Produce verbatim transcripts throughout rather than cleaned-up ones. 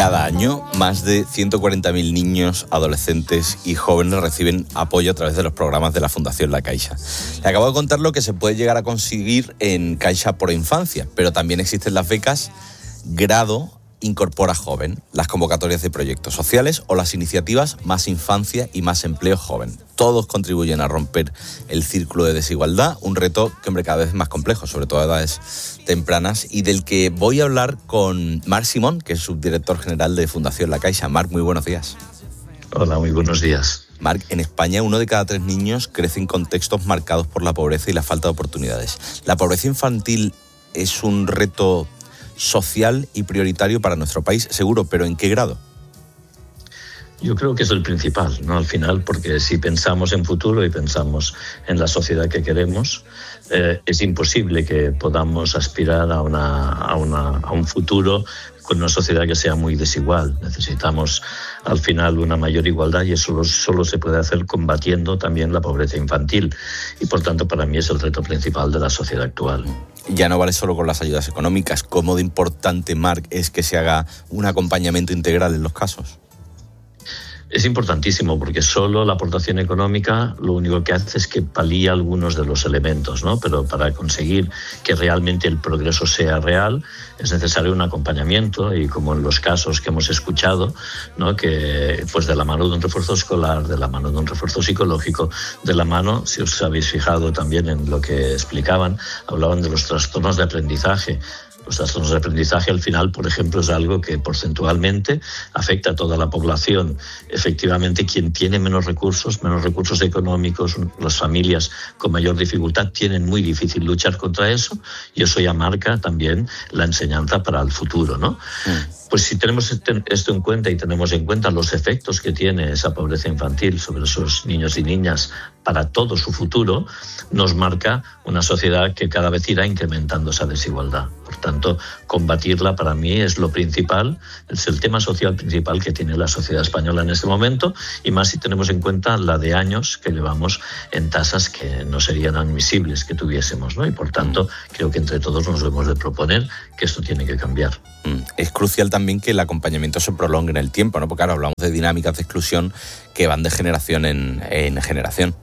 Cada año, más de ciento cuarenta mil niños, adolescentes y jóvenes reciben apoyo a través de los programas de la Fundación La Caixa. Le acabo de contar lo que se puede llegar a conseguir en Caixa Proinfancia, pero también existen las becas Grado Incorpora Joven, las convocatorias de proyectos sociales o las iniciativas Más Infancia y Más Empleo Joven. Todos contribuyen a romper el círculo de desigualdad, un reto que, hombre, cada vez es más complejo, sobre todo a edades tempranas, y del que voy a hablar con Marc Simón, que es subdirector general de Fundación La Caixa. Marc, muy buenos días. Hola, muy buenos días. Marc, en España uno de cada tres niños crece en contextos marcados por la pobreza y la falta de oportunidades. ¿La pobreza infantil es un reto social y prioritario para nuestro país? Seguro, pero ¿en qué grado? Yo creo que es el principal, ¿no? Al final, porque si pensamos en futuro y pensamos en la sociedad que queremos, eh, es imposible que podamos aspirar a, una, a, una, a un futuro con una sociedad que sea muy desigual. Necesitamos al final una mayor igualdad y eso solo se puede hacer combatiendo también la pobreza infantil. Y por tanto, para mí es el reto principal de la sociedad actual. Ya no vale solo con las ayudas económicas. ¿Cómo de importante, Marc, es que se haga un acompañamiento integral en los casos? Es importantísimo porque solo la aportación económica lo único que hace es que palía algunos de los elementos, ¿no? Pero para conseguir que realmente el progreso sea real es necesario un acompañamiento y como en los casos que hemos escuchado, ¿no? Que pues de la mano de un refuerzo escolar, de la mano de un refuerzo psicológico, de la mano, si os habéis fijado también en lo que explicaban, hablaban de los trastornos de aprendizaje. Los trastornos de aprendizaje al final, por ejemplo, es algo que porcentualmente afecta a toda la población. Efectivamente, quien tiene menos recursos, menos recursos económicos, las familias con mayor dificultad tienen muy difícil luchar contra eso y eso ya marca también la enseñanza para el futuro, ¿no? Mm. Pues si tenemos esto en cuenta y tenemos en cuenta los efectos que tiene esa pobreza infantil sobre esos niños y niñas para todo su futuro, nos marca una sociedad que cada vez irá incrementando esa desigualdad. Por tanto, combatirla para mí es lo principal, es el tema social principal que tiene la sociedad española en este momento y más si tenemos en cuenta la de años que llevamos en tasas que no serían admisibles que tuviésemos, ¿no? Y por tanto, creo que entre todos nos debemos de proponer que esto tiene que cambiar. Es crucial también que el acompañamiento se prolongue en el tiempo, ¿no? Porque ahora hablamos de dinámicas de exclusión que van de generación en, en generación.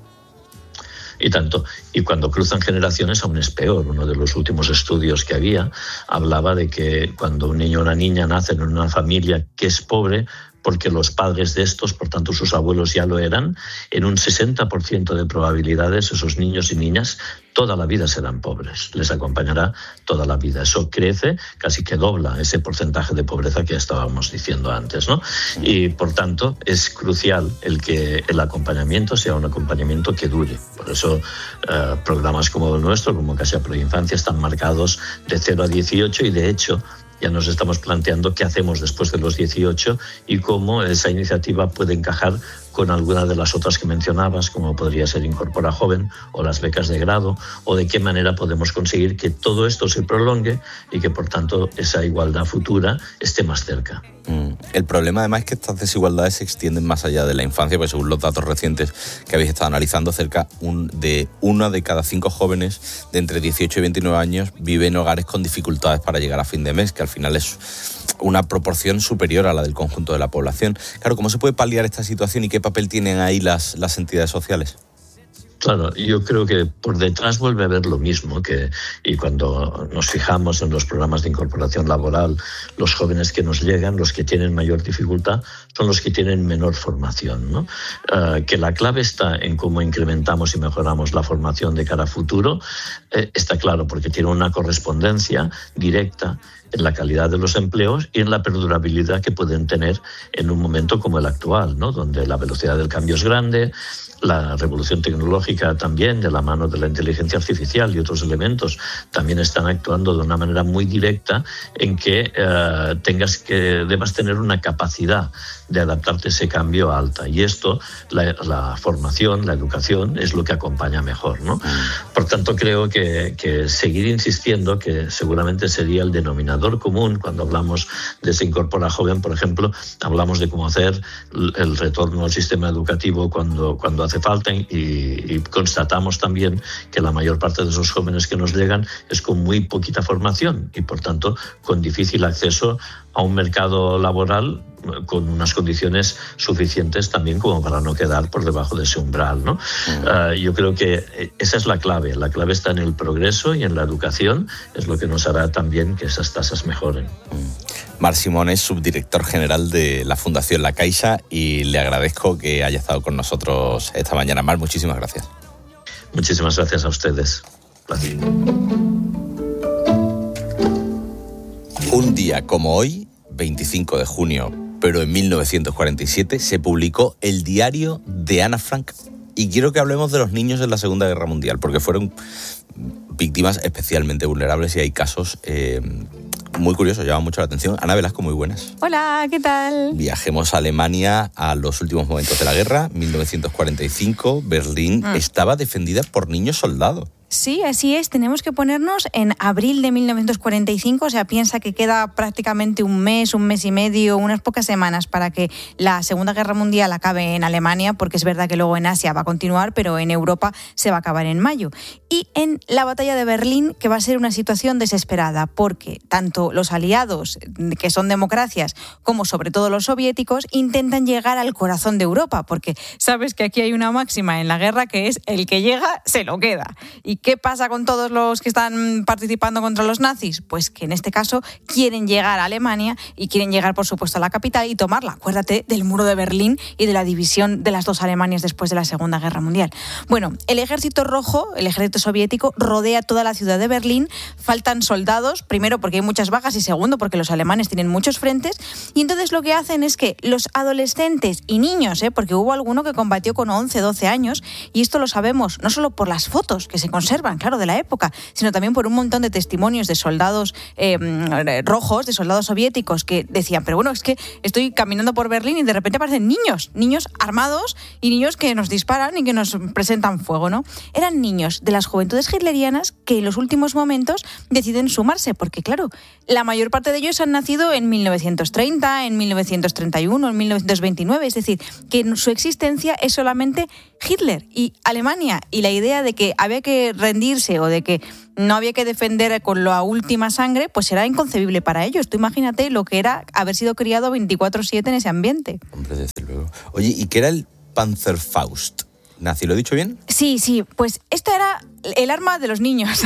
Y tanto. Y cuando cruzan generaciones aún es peor. Uno de los últimos estudios que había hablaba de que cuando un niño o una niña nacen en una familia que es pobre, porque los padres de estos, por tanto sus abuelos ya lo eran, en un sesenta por ciento de probabilidades esos niños y niñas toda la vida serán pobres, les acompañará toda la vida. Eso crece, casi que dobla ese porcentaje de pobreza que estábamos diciendo antes, ¿no? Y por tanto es crucial el que el acompañamiento sea un acompañamiento que dure. Por eso eh, programas como el nuestro, como Caixa Proinfancia, están marcados de cero a dieciocho y de hecho ya nos estamos planteando qué hacemos después de los dieciocho y cómo esa iniciativa puede encajar con alguna de las otras que mencionabas, como podría ser Incorpora Joven o las becas de grado, o de qué manera podemos conseguir que todo esto se prolongue y que, por tanto, esa igualdad futura esté más cerca. Mm. El problema, además, es que estas desigualdades se extienden más allá de la infancia, porque según los datos recientes que habéis estado analizando, cerca un, de una de cada cinco jóvenes de entre dieciocho y veintinueve años vive en hogares con dificultades para llegar a fin de mes, que al final es una proporción superior a la del conjunto de la población. Claro, ¿cómo se puede paliar esta situación y qué papel tienen ahí las, las entidades sociales? Claro, yo creo que por detrás vuelve a haber lo mismo, que y cuando nos fijamos en los programas de incorporación laboral, los jóvenes que nos llegan, los que tienen mayor dificultad, son los que tienen menor formación, ¿no? Uh, que la clave está en cómo incrementamos y mejoramos la formación de cara a futuro, eh, está claro, porque tiene una correspondencia directa en la calidad de los empleos y en la perdurabilidad que pueden tener en un momento como el actual, ¿no? Donde la velocidad del cambio es grande, la revolución tecnológica también, de la mano de la inteligencia artificial y otros elementos, también están actuando de una manera muy directa en que eh, tengas que debas tener una capacidad de adaptarte a ese cambio alta. Y esto, la, la formación, la educación, es lo que acompaña mejor, ¿no? Por tanto, creo que, que seguir insistiendo, que seguramente sería el denominador común cuando hablamos de Se Incorpora Joven, por ejemplo, hablamos de cómo hacer el retorno al sistema educativo cuando, cuando hace falta y, y constatamos también que la mayor parte de esos jóvenes que nos llegan es con muy poquita formación y, por tanto, con difícil acceso a un mercado laboral con unas condiciones suficientes también como para no quedar por debajo de ese umbral, ¿no? Uh, yo creo que esa es la clave. La clave está en el progreso y en la educación. Es lo que nos hará también que esas tasas mejoren. Marc Simón es subdirector general de la Fundación La Caixa y le agradezco que haya estado con nosotros esta mañana. Marc, muchísimas gracias. Muchísimas gracias a ustedes. Placer. Un día como hoy, veinticinco de junio, pero en mil novecientos cuarenta y siete, se publicó el diario de Ana Frank. Y quiero que hablemos de los niños en la Segunda Guerra Mundial, porque fueron víctimas especialmente vulnerables y hay casos eh, muy curiosos, llaman mucho la atención. Ana Velasco, muy buenas. Hola, ¿qué tal? Viajemos a Alemania a los últimos momentos de la guerra, mil novecientos cuarenta y cinco. Berlín mm. estaba defendida por niños soldados. Sí, así es. Tenemos que ponernos en abril de mil novecientos cuarenta y cinco. O sea, piensa que queda prácticamente un mes, un mes y medio, unas pocas semanas para que la Segunda Guerra Mundial acabe en Alemania, porque es verdad que luego en Asia va a continuar, pero en Europa se va a acabar en mayo. Y en la batalla de Berlín, que va a ser una situación desesperada, porque tanto los aliados, que son democracias, como sobre todo los soviéticos, intentan llegar al corazón de Europa, porque sabes que aquí hay una máxima en la guerra que es el que llega, se lo queda. Y ¿qué pasa con todos los que están participando contra los nazis? Pues que en este caso quieren llegar a Alemania y quieren llegar, por supuesto, a la capital y tomarla. Acuérdate del muro de Berlín y de la división de las dos Alemanias después de la Segunda Guerra Mundial. Bueno, el ejército rojo, el ejército soviético, rodea toda la ciudad de Berlín. Faltan soldados, primero porque hay muchas bajas y segundo porque los alemanes tienen muchos frentes. Y entonces lo que hacen es que los adolescentes y niños, ¿eh? porque hubo alguno que combatió con once, doce años, y esto lo sabemos no solo por las fotos que se conservan, claro, de la época, sino también por un montón de testimonios de soldados eh, rojos, de soldados soviéticos que decían, pero bueno, es que estoy caminando por Berlín y de repente aparecen niños, niños armados y niños que nos disparan y que nos presentan fuego, ¿no? Eran niños de las juventudes hitlerianas que en los últimos momentos deciden sumarse, porque claro, la mayor parte de ellos han nacido en mil novecientos treinta, en mil novecientos treinta y uno, en mil novecientos veintinueve, es decir, que su existencia es solamente Hitler y Alemania, y la idea de que había que rendirse o de que no había que defender con la última sangre, pues era inconcebible para ellos. Tú imagínate lo que era haber sido criado veinticuatro siete en ese ambiente. Hombre, desde luego. Oye, ¿y qué era el Panzerfaust? ¿Nazi, lo he dicho bien? Sí, sí, pues esta era el arma de los niños.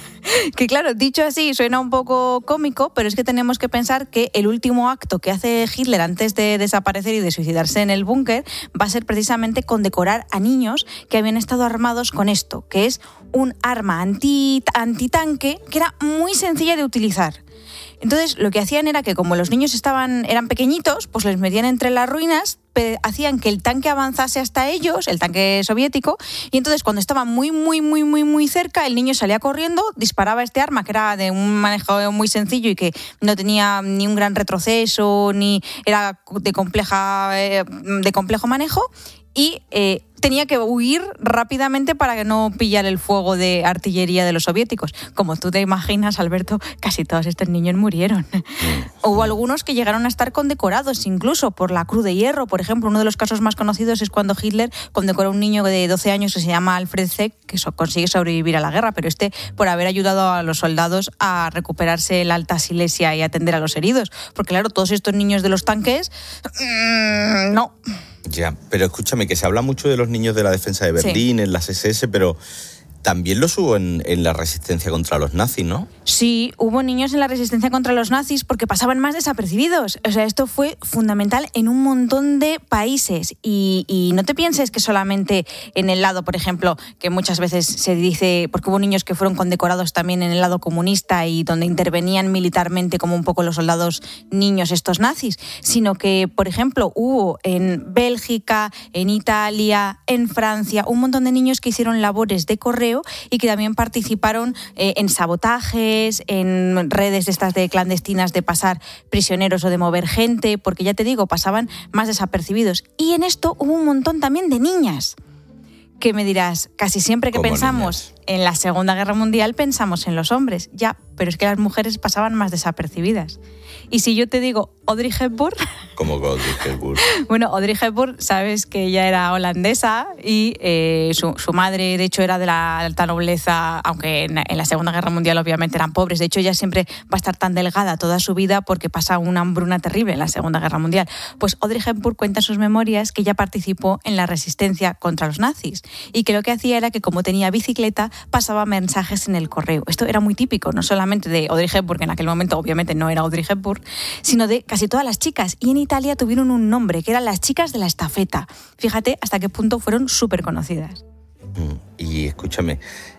Que claro, dicho así suena un poco cómico, pero es que tenemos que pensar que el último acto que hace Hitler antes de desaparecer y de suicidarse en el búnker va a ser precisamente condecorar a niños que habían estado armados con esto, que es un arma anti, antitanque que era muy sencilla de utilizar. Entonces, lo que hacían era que como los niños estaban eran pequeñitos, pues les metían entre las ruinas, hacían que el tanque avanzase hasta ellos, el tanque soviético, y entonces cuando estaban muy, muy, muy, muy, muy cerca, el niño salía corriendo, disparaba este arma, que era de un manejo muy sencillo y que no tenía ni un gran retroceso, ni era de, compleja, de complejo manejo, y eh, tenía que huir rápidamente para que no pillara el fuego de artillería de los soviéticos. Como tú te imaginas, Alberto, casi todos estos niños murieron. Hubo algunos que llegaron a estar condecorados incluso por la Cruz de Hierro. Por ejemplo, uno de los casos más conocidos es cuando Hitler condecora a un niño de doce años que se llama Alfred Zeck, que so- consigue sobrevivir a la guerra, pero este por haber ayudado a los soldados a recuperarse la Alta Silesia y atender a los heridos. Porque claro, todos estos niños de los tanques, mmm, no... Ya, pero escúchame, que se habla mucho de los niños de la defensa de Berlín, sí, en las ese ese, pero también los hubo en, en la resistencia contra los nazis, ¿no? Sí, hubo niños en la resistencia contra los nazis porque pasaban más desapercibidos. O sea, esto fue fundamental en un montón de países. Y, y no te pienses que solamente en el lado, por ejemplo, que muchas veces se dice, porque hubo niños que fueron condecorados también en el lado comunista y donde intervenían militarmente como un poco los soldados niños estos nazis, sino que, por ejemplo, hubo en Bélgica, en Italia, en Francia, un montón de niños que hicieron labores de correo y que también participaron eh, en sabotajes, en redes estas de clandestinas de pasar prisioneros o de mover gente, porque ya te digo, pasaban más desapercibidos. Y en esto hubo un montón también de niñas Que me dirás, casi siempre que pensamos niñas. En la Segunda Guerra Mundial pensamos en los hombres, ya, pero es que las mujeres pasaban más desapercibidas. Y si yo te digo Audrey Hepburn... ¿Cómo que Audrey Hepburn? Bueno, Audrey Hepburn, sabes que ella era holandesa y eh, su, su madre, de hecho, era de la alta nobleza, aunque en, en la Segunda Guerra Mundial obviamente eran pobres. De hecho, ella siempre va a estar tan delgada toda su vida porque pasa una hambruna terrible en la Segunda Guerra Mundial. Pues Audrey Hepburn cuenta en sus memorias que ella participó en la resistencia contra los nazis y que lo que hacía era que, como tenía bicicleta, pasaba mensajes en el correo. Esto era muy típico, no solamente de Audrey Hepburn, que en aquel momento obviamente no era Audrey Hepburn, sino de casi todas las chicas. Y en Italia tuvieron un nombre, que eran las chicas de la estafeta. Fíjate hasta qué punto fueron súper conocidas. Y escúchame,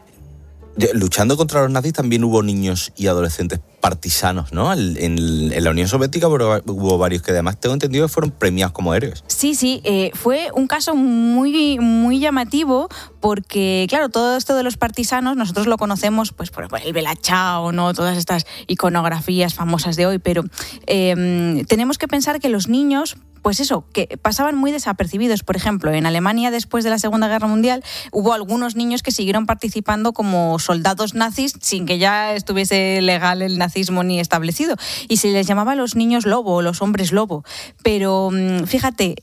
luchando contra los nazis también hubo niños y adolescentes partisanos, ¿no? En, en la Unión Soviética hubo varios que además tengo entendido que fueron premiados como héroes. Sí, sí, eh, fue un caso muy, muy llamativo porque, claro, todo esto de los partisanos nosotros lo conocemos pues por el Bella Ciao, ¿no? Todas estas iconografías famosas de hoy, pero eh, tenemos que pensar que los niños... Pues eso, que pasaban muy desapercibidos. Por ejemplo, en Alemania, después de la Segunda Guerra Mundial, hubo algunos niños que siguieron participando como soldados nazis sin que ya estuviese legal el nazismo ni establecido. Y se les llamaba los niños lobo o los hombres lobo. Pero fíjate,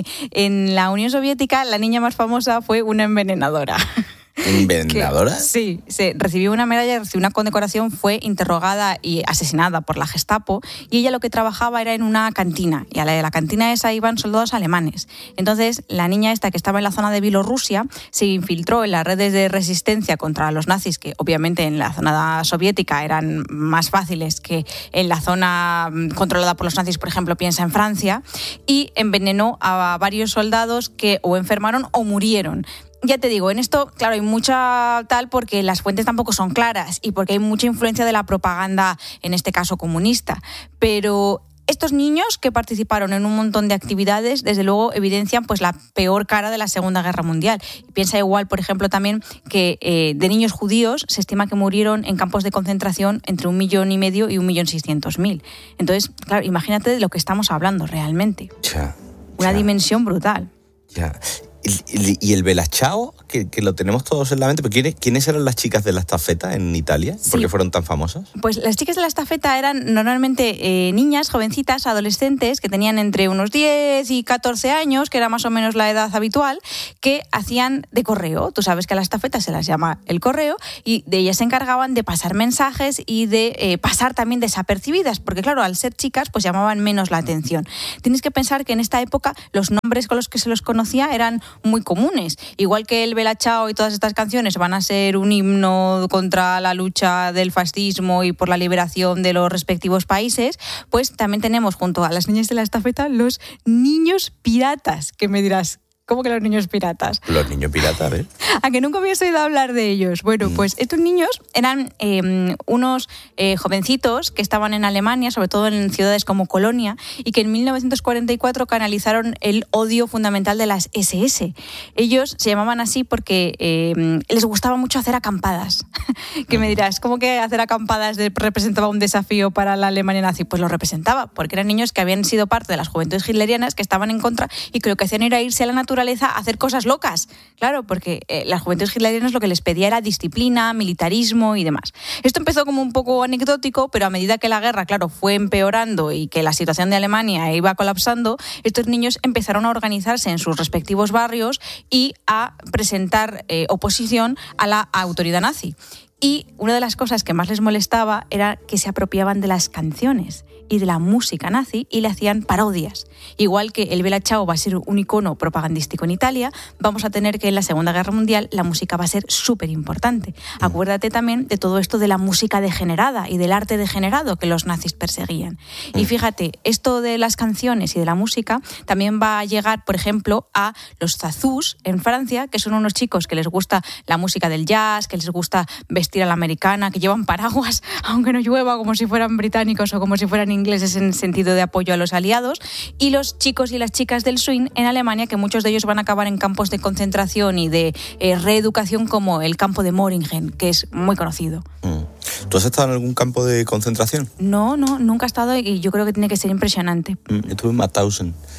en la Unión Soviética la niña más famosa fue una envenenadora. ¿Envenenadora? Que, sí, se recibió una medalla, recibió una condecoración, fue interrogada y asesinada por la Gestapo y ella lo que trabajaba era en una cantina y a la de la cantina esa iban soldados alemanes. Entonces la niña esta que estaba en la zona de Bielorrusia se infiltró en las redes de resistencia contra los nazis, que obviamente en la zona soviética eran más fáciles que en la zona controlada por los nazis, por ejemplo, piensa en Francia, y envenenó a varios soldados que o enfermaron o murieron. Ya te digo, en esto, claro, hay mucha tal porque las fuentes tampoco son claras y porque hay mucha influencia de la propaganda, en este caso comunista. Pero estos niños que participaron en un montón de actividades, desde luego evidencian pues la peor cara de la Segunda Guerra Mundial. Piensa igual, por ejemplo, también que eh, de niños judíos se estima que murieron en campos de concentración entre un millón y medio y un millón seiscientos mil. Entonces, claro, imagínate de lo que estamos hablando realmente. Ya, Una ya. dimensión brutal. Ya. ¿Y, y el Bella Ciao, que, que lo tenemos todos en la mente? ¿Pero quiénes, ¿Quiénes eran las chicas de la estafeta en Italia? ¿Por qué Sí. fueron tan famosas? Pues las chicas de la estafeta eran normalmente eh, niñas, jovencitas, adolescentes, que tenían entre unos diez y catorce años, que era más o menos la edad habitual, que hacían de correo. Tú sabes que a la estafeta se las llama el correo, y de ellas se encargaban de pasar mensajes y de eh, pasar también desapercibidas, porque claro, al ser chicas, pues llamaban menos la atención. Tienes que pensar que en esta época los nombres con los que se los conocía eran muy comunes. Igual que el Bella Ciao y todas estas canciones van a ser un himno contra la lucha del fascismo y por la liberación de los respectivos países, pues también tenemos junto a las niñas de la estafeta los niños piratas, que me dirás, ¿cómo que los niños piratas? Los niños piratas, ¿eh? ¿A que nunca habías oído hablar de ellos? Bueno, mm. pues estos niños eran eh, unos eh, jovencitos que estaban en Alemania, sobre todo en ciudades como Colonia, y que en mil novecientos cuarenta y cuatro canalizaron el odio fundamental de las ese ese. Ellos se llamaban así porque eh, les gustaba mucho hacer acampadas. Que me dirás, ¿cómo que hacer acampadas representaba un desafío para la Alemania nazi? Pues lo representaba, porque eran niños que habían sido parte de las juventudes hitlerianas, que estaban en contra y que lo que hacían era irse a la naturaleza a hacer cosas locas. Claro, porque eh, las juventudes hitlerianas lo que les pedía era disciplina, militarismo y demás. Esto empezó como un poco anecdótico, pero a medida que la guerra, claro, fue empeorando y que la situación de Alemania iba colapsando, estos niños empezaron a organizarse en sus respectivos barrios y a presentar eh, oposición a la autoridad nazi. Y una de las cosas que más les molestaba era que se apropiaban de las canciones y de la música nazi y le hacían parodias. Igual que el Bella Ciao va a ser un icono propagandístico en Italia, vamos a tener que en la Segunda Guerra Mundial la música va a ser súper importante. Acuérdate también de todo esto de la música degenerada y del arte degenerado que los nazis perseguían. Y fíjate, esto de las canciones y de la música también va a llegar, por ejemplo, a los zazús en Francia, que son unos chicos que les gusta la música del jazz, que les gusta vestir a la americana, que llevan paraguas, aunque no llueva, como si fueran británicos o como si fueran ingleses en sentido de apoyo a los aliados, y los chicos y las chicas del swing en Alemania, que muchos de ellos van a acabar en campos de concentración y de eh, reeducación, como el campo de Moringen, que es muy conocido. Mm. ¿Tú has estado en algún campo de concentración? No, no, nunca he estado y yo creo que tiene que ser impresionante. Mm, yo estuve en Mauthausen,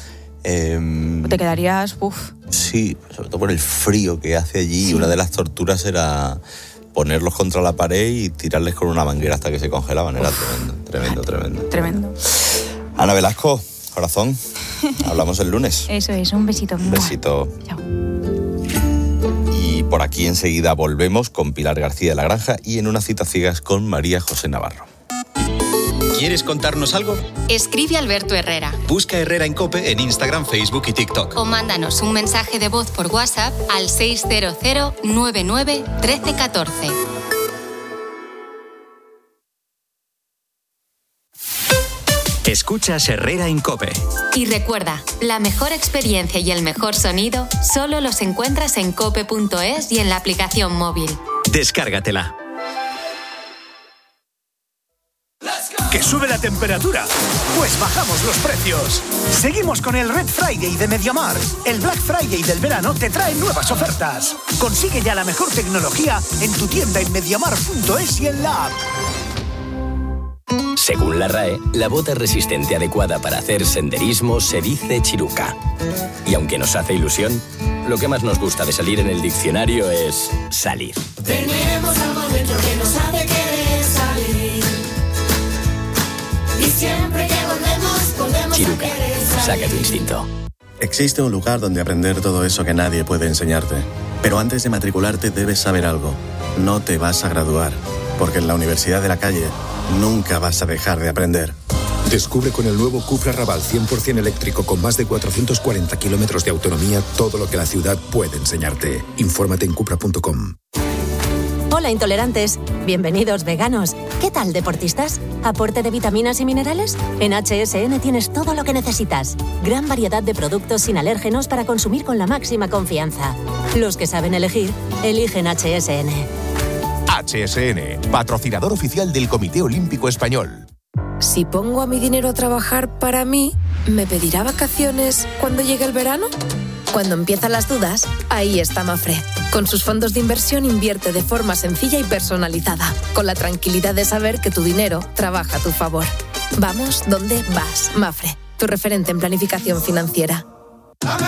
Eh, Te quedarías, uff. Sí, sobre todo por el frío que hace allí. Sí. Una de las torturas era ponerlos contra la pared y tirarles con una manguera hasta que se congelaban. Era tremendo, tremendo, tremendo. Tremendo. Ana Velasco, corazón, hablamos el lunes. Eso es, un besito. Un besito. Chao. Y por aquí enseguida volvemos con Pilar García de la Granja y en Una cita ciegas con María José Navarro. ¿Quieres contarnos algo? Escribe a Alberto Herrera. Busca Herrera en COPE en Instagram, Facebook y TikTok. O mándanos un mensaje de voz por WhatsApp al seis cero cero nueve nueve uno tres uno cuatro. Escuchas Herrera en COPE. Y recuerda, la mejor experiencia y el mejor sonido solo los encuentras en cope punto es y en la aplicación móvil. Descárgatela. ¿Que sube la temperatura? Pues bajamos los precios. Seguimos con el Red Friday de MediaMarkt. El Black Friday del verano te trae nuevas ofertas. Consigue ya la mejor tecnología en tu tienda en mediamarkt punto es y en la app. Según la R A E, la bota resistente adecuada para hacer senderismo se dice chiruca. Y aunque nos hace ilusión, lo que más nos gusta de salir en el diccionario es salir. Tenemos algo dentro que nos hace querer salir. Y siempre que volvemos, volvemos Chiruca, a querer salir. saca tu instinto. Existe un lugar donde aprender todo eso que nadie puede enseñarte. Pero antes de matricularte debes saber algo. No te vas a graduar, porque en la Universidad de la Calle nunca vas a dejar de aprender. Descubre con el nuevo Cupra Raval cien por ciento eléctrico con más de cuatrocientos cuarenta kilómetros de autonomía todo lo que la ciudad puede enseñarte. Infórmate en cupra punto com. Hola intolerantes, bienvenidos veganos. ¿Qué tal deportistas? ¿Aporte de vitaminas y minerales? En H S N tienes todo lo que necesitas. Gran variedad de productos sin alérgenos para consumir con la máxima confianza. Los que saben elegir, eligen H S N. H S N, patrocinador oficial del Comité Olímpico Español. Si pongo a mi dinero a trabajar para mí, ¿me pedirá vacaciones cuando llegue el verano? Cuando empiezan las dudas, ahí está Mafre. Con sus fondos de inversión invierte de forma sencilla y personalizada, con la tranquilidad de saber que tu dinero trabaja a tu favor. Vamos donde vas, Mafre, tu referente en planificación financiera.